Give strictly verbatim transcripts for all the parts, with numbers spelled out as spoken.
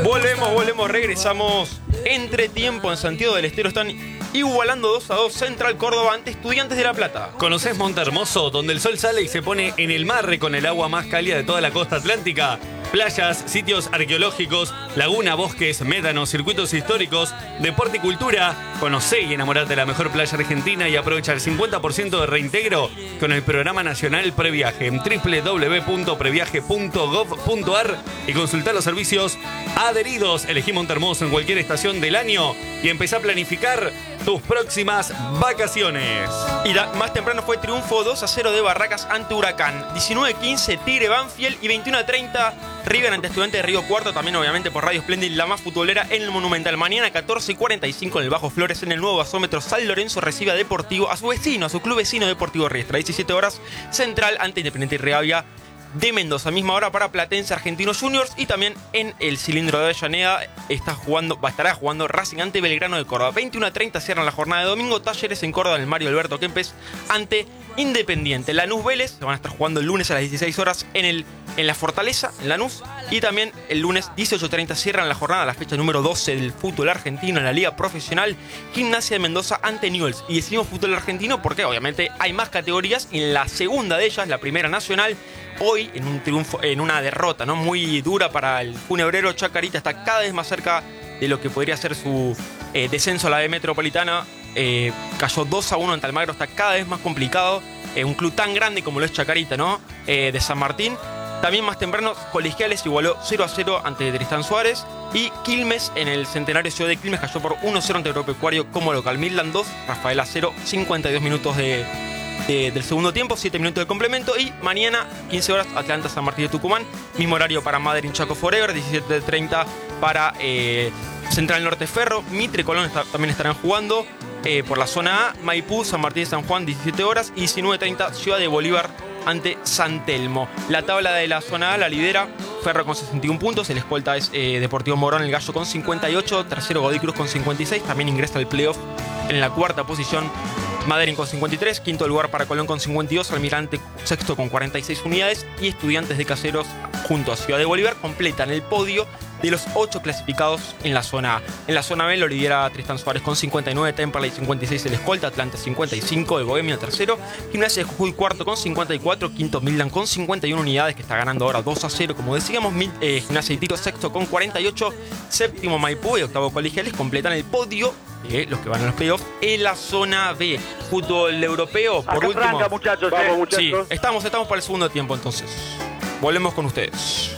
Volvemos, volvemos, regresamos. Entretiempo en Santiago del Estero están igualando dos a dos Central Córdoba ante Estudiantes de La Plata. ¿Conocés Montehermoso, donde el sol sale y se pone en el mar con el agua más cálida de toda la costa atlántica? Playas, sitios arqueológicos, laguna, bosques, médanos, circuitos históricos, deporte y cultura. Conocé y enamorate de la mejor playa argentina y aprovecha el cincuenta por ciento de reintegro con el programa nacional Previaje en doble u doble u doble u punto previaje punto gov punto ar y consultar los servicios adheridos. Elegí Montehermoso en cualquier estación del año y empezá a planificar tus próximas vacaciones. Y la, más temprano fue triunfo dos a cero de Barracas ante Huracán. diecinueve quince Tigre Banfield y veintiuno a treinta River ante Estudiantes de Río Cuarto, también obviamente por Radio Splendid, la más futbolera en el Monumental. Mañana catorce cuarenta y cinco en el Bajo Flores, en el nuevo gasómetro, San Lorenzo recibe a Deportivo, a su vecino, a su club vecino Deportivo Riestra. diecisiete horas Central ante Independiente Rivadavia de Mendoza. Misma hora para Platense Argentinos Juniors, y también en el Cilindro de Avellaneda está jugando, estará jugando Racing ante Belgrano de Córdoba. veintiuno a treinta cierran la jornada de domingo. Talleres en Córdoba en el Mario Alberto Kempes ante Independiente. Lanús Vélez se van a estar jugando el lunes a las dieciséis horas en, el, en la Fortaleza, en Lanús. Y también el lunes dieciocho treinta cierran la jornada, la fecha número doce del fútbol argentino en la Liga Profesional. Gimnasia de Mendoza ante Newell's. Y decimos fútbol argentino porque obviamente hay más categorías. En la segunda de ellas, la primera nacional, hoy en un triunfo, en una derrota, ¿no?, muy dura para el funebrero. Chacarita está cada vez más cerca de lo que podría ser su eh, descenso a la B Metropolitana. Eh, cayó dos a uno en Almagro, está cada vez más complicado. Eh, un club tan grande como lo es Chacarita, ¿no?, eh, de San Martín. También más temprano, Colegiales igualó cero a cero ante Tristán Suárez. Y Quilmes, en el centenario Ciudad de Quilmes, cayó por uno a cero ante Agropecuario como local. Midland dos, Rafaela cero, cincuenta y dos minutos de, de, del segundo tiempo, siete minutos de complemento. Y mañana, quince horas, Atlanta San Martín de Tucumán. Mismo horario para Madrid Chaco Forever, diecisiete treinta para eh, Central Norte Ferro. Mitre Colón está, también estarán jugando eh, por la zona A. Maipú, San Martín de San Juan, diecisiete horas. Y diecinueve treinta, Ciudad de Bolívar ante San Telmo. La tabla de la zona A la lidera Ferro con sesenta y uno puntos. El escolta es eh, Deportivo Morón, el Gallo, con cincuenta y ocho. Tercero Godoy Cruz con cincuenta y seis. También ingresa al playoff en la cuarta posición Madrid con cincuenta y tres. Quinto lugar para Colón con cincuenta y dos. Almirante sexto con cuarenta y seis unidades. Y Estudiantes de Caseros junto a Ciudad de Bolívar completan el podio de los ocho clasificados en la zona A. En la zona B lo lidera Tristán Suárez con cincuenta y nueve, Temperley cincuenta y seis el escolta, Atlanta cincuenta y cinco, de Bohemia tercero, Gimnasia de Jujuy cuarto con cincuenta y cuatro, quinto Midland con cincuenta y una unidades, que está ganando ahora dos a cero, como decíamos. eh, Gimnasia y Tiro sexto con cuarenta y ocho, séptimo Maipú y octavo Colegiales completan el podio de los que van a los playoffs en la zona B. Fútbol europeo, por Acá último. Franca, muchachos, vamos, eh. muchachos. Sí, estamos, estamos para el segundo tiempo entonces. Volvemos con ustedes.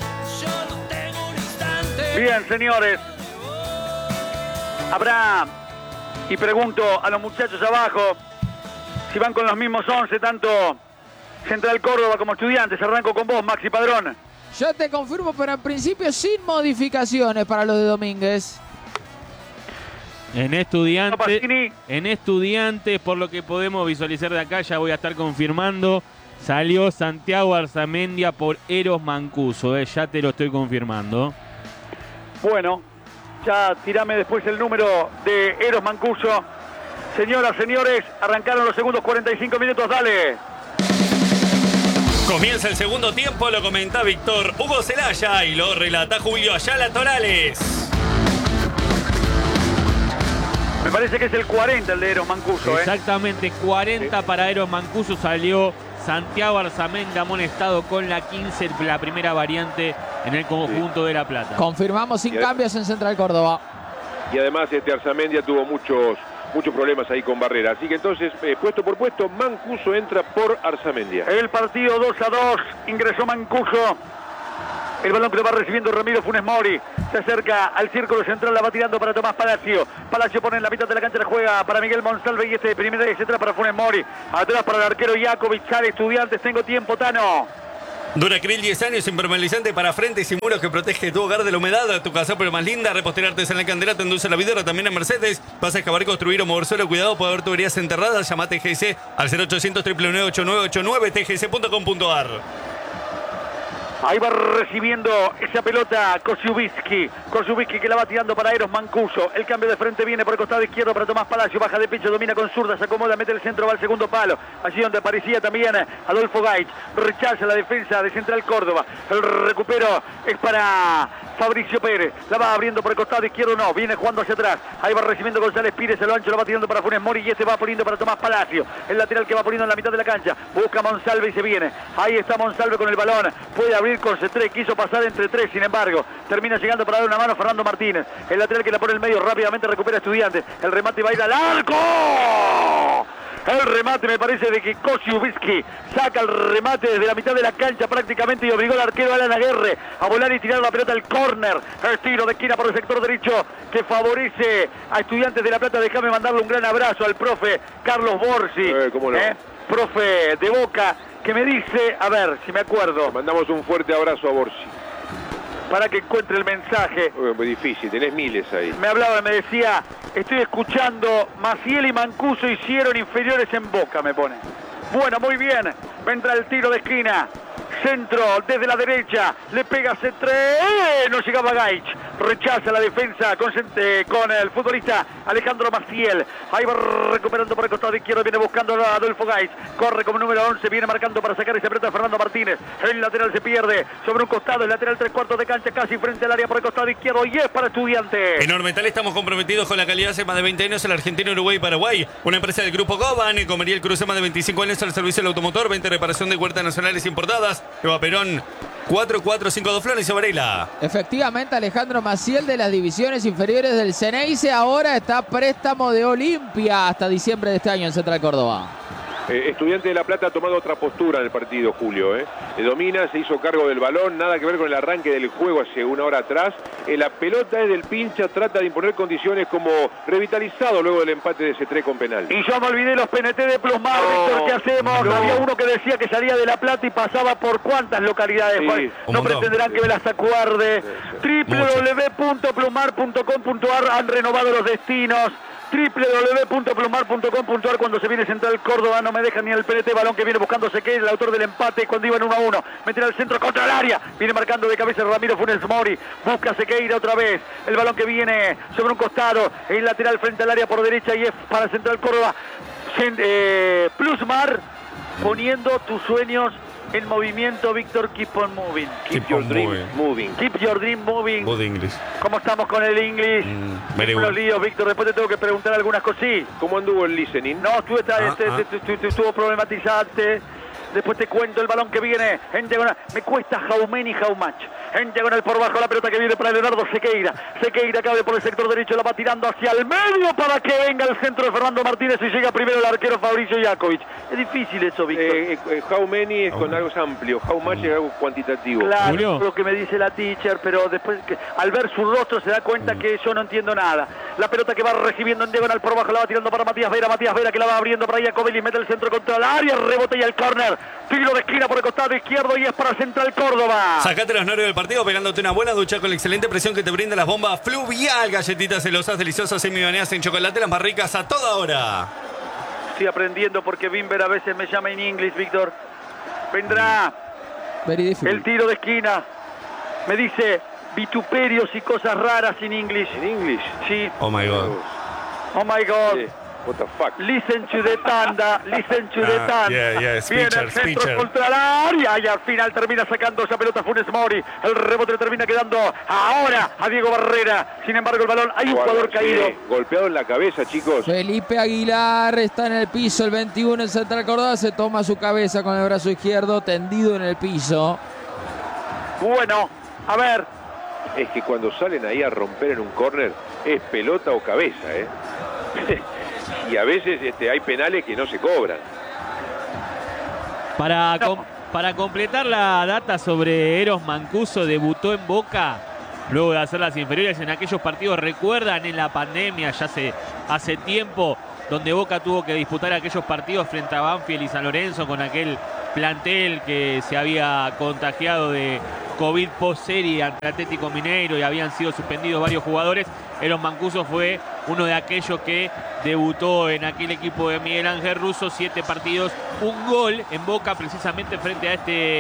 Bien, señores. Habrá, y pregunto a los muchachos abajo, si van con los mismos once, tanto Central Córdoba como Estudiantes. Arranco con vos, Maxi Padrón. Yo te confirmo, pero en principio sin modificaciones para los de Domínguez. En Estudiantes, en Estudiantes, por lo que podemos visualizar de acá, ya voy a estar confirmando. Salió Santiago Arzamendia por Eros Mancuso, eh, ya te lo estoy confirmando. Bueno, ya tirame después el número de Eros Mancuso. Señoras, señores, arrancaron los segundos cuarenta y cinco minutos, dale. Comienza el segundo tiempo, lo comenta Víctor Hugo Celaya y lo relata Julio Ayala Torales. Me parece que es el cuarenta el de Eros Mancuso. Exactamente, ¿eh? cuarenta para Eros Mancuso. Salió Santiago Arzamendia amonestado con la quince, la primera variante en el conjunto sí. de La Plata. Confirmamos sin y cambios en Central Córdoba. Y además este Arzamendia tuvo muchos, muchos problemas ahí con Barrera. Así que entonces, eh, puesto por puesto, Mancuso entra por Arzamendia. El partido dos a dos, ingresó Mancuso. El balón que lo va recibiendo Ramiro Funes Mori. Se acerca al círculo central, la va tirando para Tomás Palacio. Palacio pone en la mitad de la cancha, la juega para Miguel Monsalve y este primera vez atrás para Funes Mori. Atrás para el arquero Jakovic. Sale Estudiantes, tengo tiempo, Tano. Duracril diez años, impermeabilizante para frentes y muros que protege tu hogar de la humedad. Tu casa pero más linda, repostería artesanal Candelaria, endulce la videra, también en Mercedes. Vas a excavar, construir o mover suelo, cuidado, puede haber tuberías enterradas. Llama a T G C al cero ochocientos, nueve nueve ocho nueve ocho nueve, T G C punto com punto ar. Ahí va recibiendo esa pelota Kosiubiski. Kosiubiski que la va tirando para Eros Mancuso. El cambio de frente viene por el costado izquierdo para Tomás Palacio. Baja de pecho, domina con zurda, se acomoda, mete el centro, va al segundo palo. Allí donde aparecía también Adolfo Gaich. Rechaza la defensa de Central Córdoba. El recupero es para Fabricio Pérez. La va abriendo por el costado izquierdo, no. Viene jugando hacia atrás. Ahí va recibiendo González Pires. El ancho lo va tirando para Funes Mori y este va poniendo para Tomás Palacio. El lateral que va poniendo en la mitad de la cancha. Busca Monsalve y se viene. Ahí está Monsalve con el balón. Puede abrir con C tres. Quiso pasar entre tres, sin embargo. Termina llegando para dar una mano Fernando Martínez. El lateral que la pone en el medio rápidamente recupera Estudiantes. El remate va a ir al arco. El remate me parece de que Kosiubiski saca el remate desde la mitad de la cancha prácticamente y obligó al arquero Alan Aguerre a volar y tirar la pelota al córner. El tiro de esquina por el sector derecho que favorece a Estudiantes de La Plata. Déjame mandarle un gran abrazo al profe Carlos Borsi, eh, ¿cómo no? ¿eh? profe de Boca, que me dice, a ver si me acuerdo. Le mandamos un fuerte abrazo a Borsi. Para que encuentre el mensaje. Muy, muy difícil, tenés miles ahí. Me hablaba, me decía, estoy escuchando, Maciel y Mancuso hicieron inferiores en Boca, me pone. Bueno, muy bien, vendrá el tiro de esquina. Centro desde la derecha, le pega C tres, no llegaba Gaich, rechaza la defensa con, eh, con el futbolista Alejandro Maciel. Ahí va recuperando por el costado izquierdo, viene buscando a Adolfo Gaich, corre como número once, viene marcando para sacar esa pelota a Fernando Martínez. El lateral se pierde sobre un costado, el lateral tres cuartos de cancha casi frente al área por el costado izquierdo y es para Estudiantes. En Ormetal estamos comprometidos con la calidad hace más de veinte años, el argentino, Uruguay y Paraguay. Una empresa del grupo Goban, Comería el Cruce más de veinticinco años al servicio del automotor, veinte reparación de huertas nacionales importadas. Eva Perón, cuatro cuatro cinco dos Flores y Varela. Efectivamente, Alejandro Maciel de las divisiones inferiores del Ceneice ahora está a préstamo de Olimpia hasta diciembre de este año en Central Córdoba. Eh, Estudiante de La Plata ha tomado otra postura en el partido, Julio. ¿eh? Le domina, se hizo cargo del balón, nada que ver con el arranque del juego hace una hora atrás. Eh, la pelota es del pincha, trata de imponer condiciones como revitalizado luego del empate de C tres con penal. Y yo me olvidé los P N T de Plusmar, no, Víctor, ¿qué hacemos? No. Había uno que decía que salía de La Plata y pasaba por cuántas localidades. Sí, no pretenderán que me las acuerde. w w w punto plusmar punto com punto a r han renovado los destinos. w w w punto plusmar punto com punto a r cuando se viene Central Córdoba, no me deja ni el P N T, balón que viene buscando Sequeira, el autor del empate cuando iban uno a uno, mete al centro contra el área, viene marcando de cabeza Ramiro Funes Mori, busca Sequeira otra vez, el balón que viene sobre un costado, el lateral frente al área por derecha y es para Central Córdoba. eh, Plusmar, poniendo tus sueños en movimiento, Víctor. Keep on moving. Keep, keep your dream moving. moving. Keep your dream moving. Good English. ¿Cómo estamos con el inglés? Mm, Los líos, Víctor. Después te tengo que preguntar algunas cositas. ¿Cómo anduvo el listening? No, estuve, ah, te, ah. te, te, te, estuvo problematizante. Después te cuento el balón que viene en diagonal. Me cuesta how many, how much. En diagonal por bajo la pelota que viene para Leonardo Sequeira. Sequeira cabe por el sector derecho, la va tirando hacia el medio para que venga el centro de Fernando Martínez y llega primero el arquero Fabricio Jakovic. Es difícil eso, Víctor. Eh, eh, how many es con algo amplio, how much es algo cuantitativo. Claro, Julio. lo que me dice la teacher, pero después que, al ver su rostro se da cuenta que yo no entiendo nada. La pelota que va recibiendo en diagonal por bajo la va tirando para Matías Vera. Matías Vera que la va abriendo para Jakovic, mete el centro contra el área, rebote y el córner. Tiro de esquina por el costado izquierdo y es para Central Córdoba. Sacate los nervios del partido pegándote una buena ducha con la excelente presión que te brinda las bombas Fluvial. Galletitas celosas, deliciosas, semibaneadas en chocolate, las más ricas a toda hora. Estoy aprendiendo porque Bimber a veces me llama en inglés, Víctor. Vendrá el tiro de esquina. Me dice vituperios y cosas raras en inglés. ¿En inglés? Sí. Oh my God. Oh my God. Yeah. What the fuck? Listen to the tanda, listen to the Ah, tanda. yeah, yeah, Viene speecher, el centro speecher. contra la área y al final termina sacando esa pelota Funes Mori. El rebote le termina quedando ahora a Diego Barrera. Sin embargo, el balón, hay un jugador caído. Sí, golpeado en la cabeza, chicos. Felipe Aguilar está en el piso, el veintiuno en Central Córdoba, se toma su cabeza con el brazo izquierdo tendido en el piso. Bueno, a ver. Es que cuando salen ahí a romper en un córner, es pelota o cabeza, ¿eh? Y a veces este, hay penales que no se cobran. Para, No. com- para completar la data sobre Eros Mancuso, debutó en Boca luego de hacer las inferiores en aquellos partidos, recuerdan en la pandemia, ya hace, hace tiempo, donde Boca tuvo que disputar aquellos partidos frente a Banfield y San Lorenzo con aquel plantel que se había contagiado de COVID post-serie ante Atlético Mineiro y habían sido suspendidos varios jugadores. Eros Mancuso fue uno de aquellos que debutó en aquel equipo de Miguel Ángel Russo, siete partidos, un gol en Boca precisamente frente a este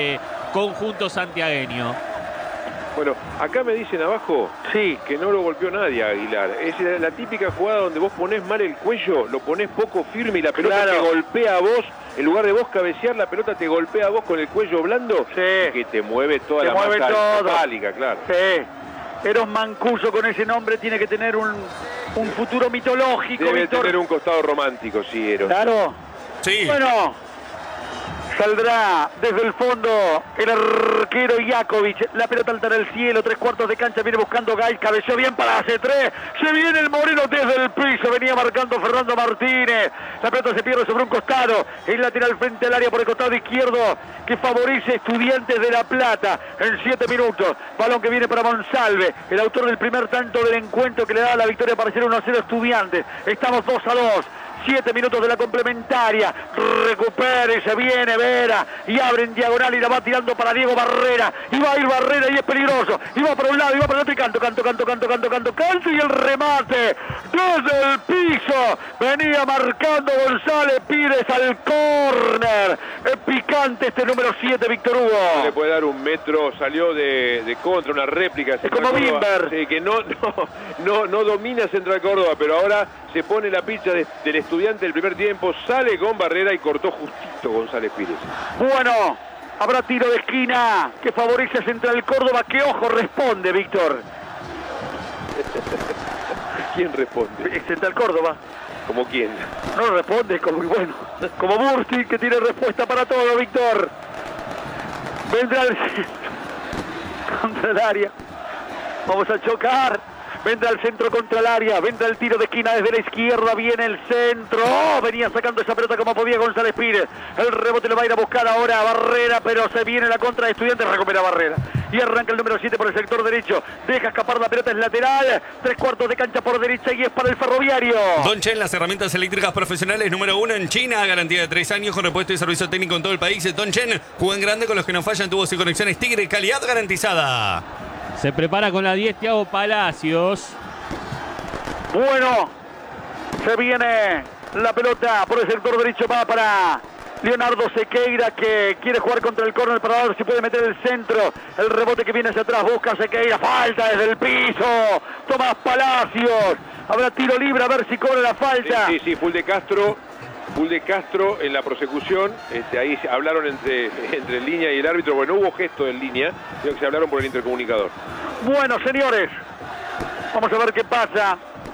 conjunto santiagueño. Bueno, acá me dicen abajo sí, que no lo golpeó nadie a Aguilar. Es la típica jugada donde vos ponés mal el cuello, lo ponés poco firme y la pelota claro. te golpea a vos. En lugar de vos cabecear, la pelota te golpea a vos con el cuello blando. Sí. Que te mueve toda te la mueve masa metálica, claro. Sí. Eros Mancuso con ese nombre tiene que tener un, un futuro mitológico. Debe Víctor. tener un costado romántico, sí, Eros. Claro. Sí. Bueno. Saldrá desde el fondo el arquero Jakovic. La pelota alta en el cielo, tres cuartos de cancha. Viene buscando Gais, cabeció bien para hace tres. Se viene el Moreno desde el piso. Venía marcando Fernando Martínez. La pelota se pierde sobre un costado. El lateral frente al área por el costado izquierdo que favorece Estudiantes de La Plata. En siete minutos. Balón que viene para Monsalve. El autor del primer tanto del encuentro que le da la victoria para ser uno a cero Estudiantes. Estamos dos a dos. Siete minutos de la complementaria. Recupera y se viene Vera. Y abre en diagonal y la va tirando para Diego Barrera. Y va a ir Barrera y es peligroso. Y va para un lado y va para el otro y canto, canto, canto, canto, canto, canto, canto. Y el remate desde el piso. Venía marcando González Pires al córner. Es picante este número siete, Víctor Hugo. Le puede dar un metro. Salió de, de contra, una réplica. Es como Bimber. Sí, que no, no, no, no domina Central Córdoba, pero ahora se pone la picha de, del Estudiante del primer tiempo, sale con Barrera y cortó justito González Pires. Bueno, habrá tiro de esquina que favorece a Central Córdoba. Que ojo responde, Víctor. ¿Quién responde? Central Córdoba. ¿Como quién? No responde, como bueno, como Burti, que tiene respuesta para todo, Víctor. Vendrá el contra el área. Vamos a chocar. Vendrá el centro contra el área, vendrá el tiro de esquina desde la izquierda, viene el centro. Oh, venía sacando esa pelota como podía González Pires. El rebote lo va a ir a buscar ahora a Barrera, pero se viene la contra de Estudiantes, recupera Barrera. Y arranca el número siete por el sector derecho. Deja escapar la pelota, es lateral. Tres cuartos de cancha por derecha y es para el Ferroviario. Don Chen, las herramientas eléctricas profesionales número uno en China. Garantía de tres años con repuesto y servicio técnico en todo el país. Don Chen, juegan grande con los que no fallan tubos y conexiones Tigre. Calidad garantizada. Se prepara con la diez Thiago Palacios. Bueno, se viene la pelota por el sector derecho, va para Leonardo Sequeira, que quiere jugar contra el córner para ver si puede meter el centro. El rebote que viene hacia atrás, busca Sequeira, falta desde el piso. Tomás Palacios, habrá tiro libre, a ver si cobra la falta. Sí, sí, sí, full de Castro. Full de Castro en la prosecución, este, ahí hablaron entre, entre línea y el árbitro. Bueno, no hubo gesto en línea, sino que se hablaron por el intercomunicador. Bueno, señores, vamos a ver qué pasa.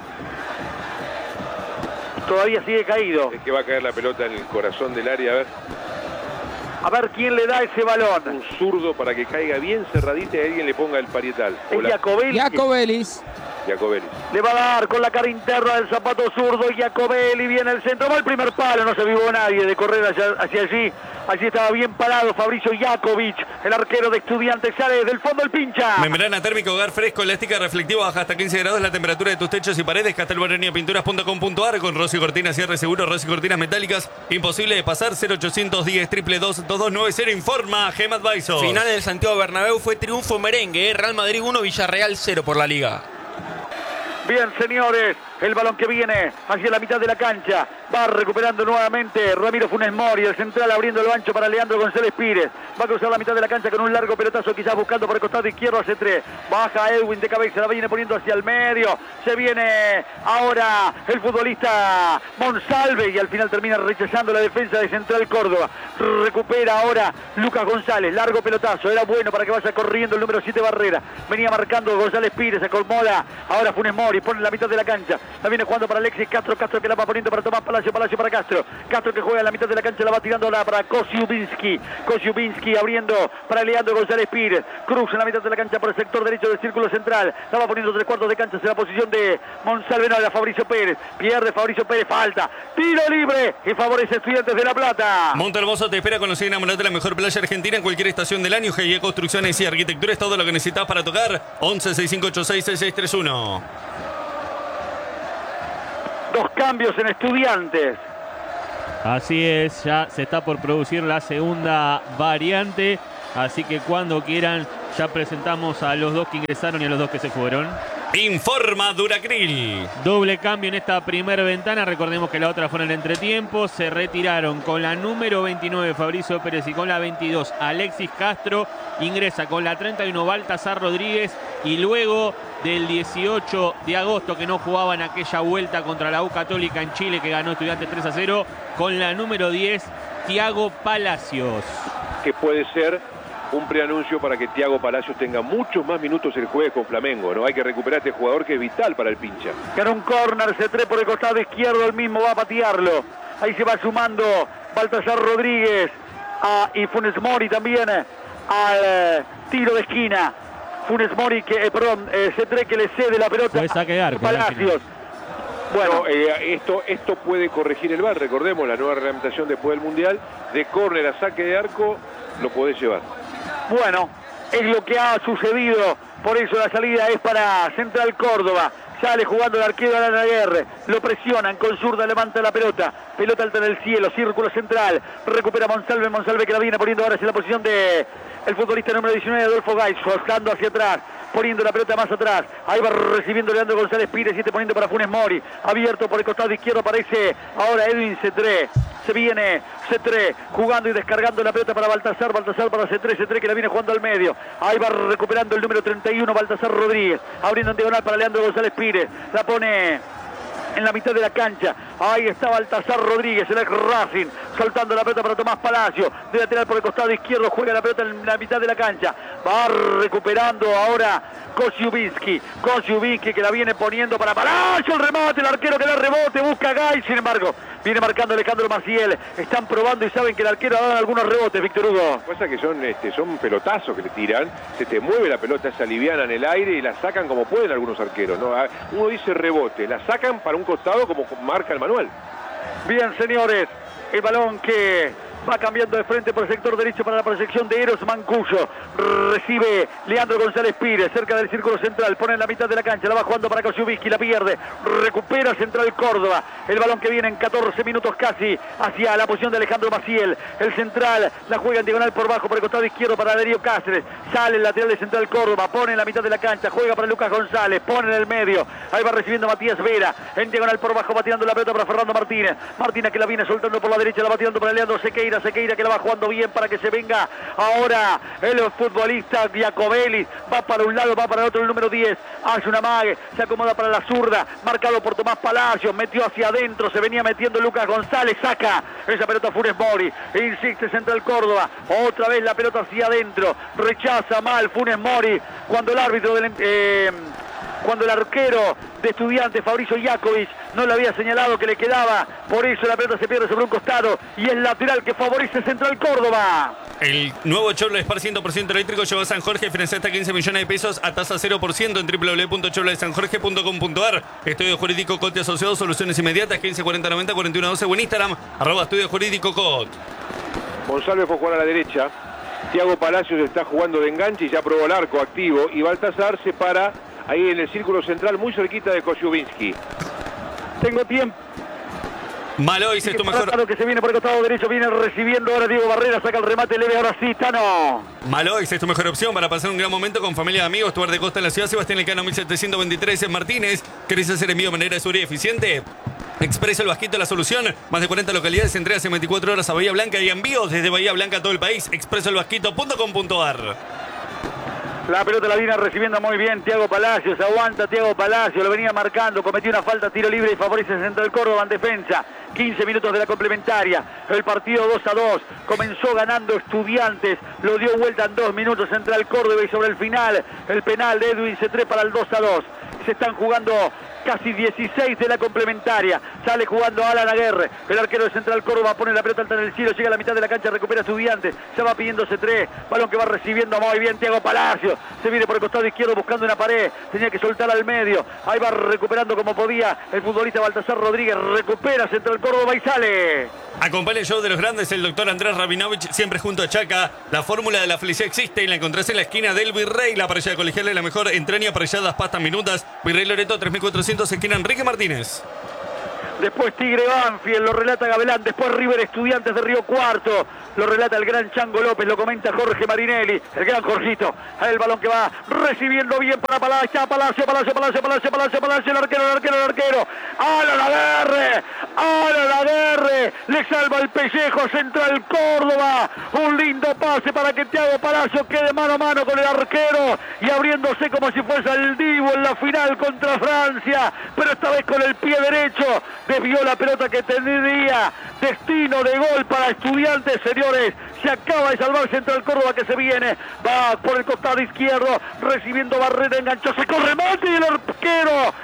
Todavía sigue caído. Es que va a caer la pelota en el corazón del área, a ver. A ver quién le da ese balón. Un zurdo para que caiga bien cerradita y alguien le ponga el parietal. Es Jacobelis. Jacobelis. Jacobelis. Le va a dar con la cara interna del zapato zurdo. Jacobelli viene el centro. Va el primer palo. No se vivó nadie de correr hacia, hacia allí. Allí estaba bien parado Fabricio Jakovic. El arquero de Estudiantes sale desde el fondo el pincha. Membrana térmica, hogar fresco, elástica, reflectiva, baja hasta quince grados la temperatura de tus techos y paredes. Castelbarreña Pinturas punto com punto ar con Rosy Cortinas, cierre seguro, Rosy Cortinas metálicas. Imposible de pasar. Cero ochocientos diez, triple dos, dos dos nueve cero. Informa Gem Advisor. Final del Santiago Bernabéu fue triunfo merengue. Real Madrid uno, Villarreal cero por la Liga. Bien, señores, el balón que viene hacia la mitad de la cancha. Va recuperando nuevamente Ramiro Funes Mori, el central abriendo el ancho para Leandro González Pires. Va a cruzar la mitad de la cancha con un largo pelotazo, quizás buscando por el costado izquierdo hace tres. Baja Edwin de cabeza, la viene poniendo hacia el medio. Se viene ahora el futbolista Monsalve y al final termina rechazando la defensa de Central Córdoba. Recupera ahora Lucas González, largo pelotazo. Era bueno para que vaya corriendo el número siete Barrera. Venía marcando González Pires, se acomoda. Ahora Funes Mori pone en la mitad de la cancha. La viene jugando para Alexis Castro, Castro que la va poniendo para Tomás Palacio, Palacio para Castro. Castro que juega en la mitad de la cancha, la va tirando la para Kosiubinsky. Kosiubinsky abriendo para Leandro González Pires. Cruz en la mitad de la cancha por el sector derecho del círculo central. La va poniendo tres cuartos de cancha en la posición de Monsalve, no, la Fabricio Pérez. Pierde Fabricio Pérez, falta. Tiro libre y favorece a Estudiantes de La Plata. Montehermoso te espera con los enamorados de la mejor playa argentina en cualquier estación del año. G I E Construcciones y Arquitectura es todo lo que necesitas para tocar. once, sesenta y cinco ochenta y seis, sesenta y seis treinta y uno. Dos cambios en Estudiantes. Así es, ya se está por producir la segunda variante. Así que cuando quieran, ya presentamos a los dos que ingresaron y a los dos que se fueron. Informa Duracril. Doble cambio en esta primera ventana. Recordemos que la otra fue en el entretiempo. Se retiraron con la número veintinueve Fabricio Pérez y con la veintidós Alexis Castro. Ingresa con la treinta y uno Baltasar Rodríguez. Y luego del dieciocho de agosto, que no jugaba en aquella vuelta contra la U Católica en Chile, que ganó Estudiantes tres a cero, con la número diez Thiago Palacios. Que puede ser un preanuncio para que Thiago Palacios tenga muchos más minutos el jueves con Flamengo, ¿no? Hay que recuperar a este jugador que es vital para el pincha. Gana un córner, C tres por el costado izquierdo, el mismo va a patearlo. Ahí se va sumando Baltasar Rodríguez a, y Funes Mori también al eh, tiro de esquina. Funes Mori, que, eh, perdón, eh, C tres que le cede la pelota Fue saque de arco, a Palacios. Bueno, eh, esto, esto puede corregir el V A R, recordemos la nueva reglamentación después del Mundial, de córner a saque de arco, lo podés llevar. Bueno, es lo que ha sucedido, por eso la salida es para Central Córdoba. Sale jugando el arquero Alan Aguirre, lo presionan, con zurda levanta la pelota, pelota alta en el cielo, círculo central, recupera Monsalve, Monsalve que la viene poniendo ahora en la posición de el futbolista número diecinueve, Adolfo Gais, buscando hacia atrás, poniendo la pelota más atrás, ahí va recibiendo Leandro González Pires, siete poniendo para Funes Mori, abierto por el costado izquierdo, aparece ahora Edwin C tres, se viene C tres, jugando y descargando la pelota para Baltasar, Baltasar para C tres, C tres que la viene jugando al medio, ahí va recuperando el número treinta y uno, Baltasar Rodríguez, abriendo en diagonal para Leandro González Pires, la pone en la mitad de la cancha, ahí está Baltasar Rodríguez, el ex Racing, saltando la pelota para Tomás Palacio, de lateral por el costado izquierdo, juega la pelota en la mitad de la cancha, va recuperando ahora Kosiubinsky, Kosiubinsky que la viene poniendo para Palacio, el remate, el arquero que da rebote, busca a Gay, sin embargo, viene marcando Alejandro Maciel, están probando y saben que el arquero ha dado algunos rebotes, Víctor Hugo. Pasa que son, este, son pelotazos que le tiran, se te mueve la pelota, se aliviana en el aire y la sacan como pueden algunos arqueros, ¿no? Uno dice rebote, la sacan para un costado como marca el manual. Bien, señores, el balón que va cambiando de frente por el sector derecho para la proyección de Eros Mancuso. Recibe Leandro González Pires, cerca del círculo central, pone en la mitad de la cancha, la va jugando para Kosiubinsky, la pierde, recupera Central Córdoba. El balón que viene en catorce minutos casi hacia la posición de Alejandro Maciel. El central la juega en diagonal por bajo, por el costado izquierdo para Darío Cáceres. Sale el lateral de Central Córdoba, pone en la mitad de la cancha, juega para Lucas González, pone en el medio. Ahí va recibiendo Matías Vera, en diagonal por bajo, bateando la pelota para Fernando Martínez. Martínez que la viene soltando por la derecha, la bateando para Leandro Sequeira. Sequeira que la va jugando bien para que se venga ahora el futbolista Giacomelli, va para un lado, va para el otro, el número diez, hace una mague, se acomoda para la zurda, marcado por Tomás Palacios, metió hacia adentro, se venía metiendo Lucas González, saca esa pelota Funes Mori, insiste Central Córdoba, otra vez la pelota hacia adentro, rechaza mal Funes Mori, cuando el árbitro del... Eh, cuando el arquero de Estudiantes, Fabricio Iakovic, no le había señalado que le quedaba, por eso la pelota se pierde sobre un costado y es lateral que favorece Central Córdoba. El nuevo Chevrolet Spar cien por ciento eléctrico llegó a San Jorge, financia hasta quince millones de pesos a tasa cero por ciento en w w w punto chevrolet san jorge punto com punto a r. Estudio Jurídico Cote Asociados, soluciones inmediatas, quince cuarenta noventa cuarenta y uno doce o en Instagram, arroba Estudio Jurídico Cot. González fue a jugar a la derecha, Thiago Palacios está jugando de enganche y ya probó el arco activo, y Baltasar se para ahí en el círculo central, muy cerquita de Kosiubinsky. Tengo tiempo. Malois es tu mejor. Claro que se viene por el costado derecho, viene recibiendo ahora Diego Barrera, saca el remate leve, ahora sí, Tano. Malois es tu mejor opción para pasar un gran momento con familia y amigos. Tu bar de costa en la ciudad, Sebastián Elcano mil setecientos veintitrés en Martínez. ¿Querés hacer envío de manera segura y eficiente? Expreso El Vasquito, la solución. Más de cuarenta localidades, entregas en veinticuatro horas a Bahía Blanca y envíos desde Bahía Blanca a todo el país. expreso el vasquito punto com punto a r. La pelota la viene recibiendo muy bien Thiago Palacios, aguanta Thiago Palacios, lo venía marcando, cometió una falta, tiro libre y favorece Central Córdoba en defensa. quince minutos de la complementaria, el partido dos a dos, comenzó ganando Estudiantes, lo dio vuelta en dos minutos Central Córdoba y sobre el final el penal de Edwin C tres para el dos a dos. Se están jugando casi dieciséis de la complementaria, sale jugando Alan Aguirre, el arquero de Central Córdoba pone la pelota alta en el cielo, llega a la mitad de la cancha, recupera Estudiantes, se va pidiendo C tres, balón que va recibiendo muy bien Thiago Palacios, se viene por el costado izquierdo buscando una pared, tenía que soltar al medio, ahí va recuperando como podía el futbolista Baltasar Rodríguez, recupera Central Córdoba y sale. Acompaña el show de los grandes, el doctor Andrés Rabinovich, siempre junto a Chaca. La fórmula de la felicidad existe y la encontrás en la esquina del Virrey. La parrilla colegial es la mejor. Entraña, parrilladas, pastas, minutas. Virrey Loreto tres mil cuatrocientos, esquina Enrique Martínez. después Tigre Banfield, lo relata Gabelán, después River Estudiantes de Río Cuarto, lo relata el gran Chango López, lo comenta Jorge Marinelli, el gran Jorgito, el balón que va recibiendo bien para Palacio, Palacio, Palacio, Palacio, Palacio, Palacio, Palacio, el arquero, el arquero, el arquero, Alan Aguerre, Alan Aguerre, le salva el pellejo, Central Córdoba, un lindo pase para que Thiago Palacio quede mano a mano con el arquero y abriéndose como si fuese el Divo en la final contra Francia, pero esta vez con el pie derecho, desvió la pelota que tendría destino de gol para Estudiantes, señores. Se acaba de salvar Central Córdoba que se viene, va por el costado izquierdo, recibiendo barrera, enganchó, se corre Mati y el arquero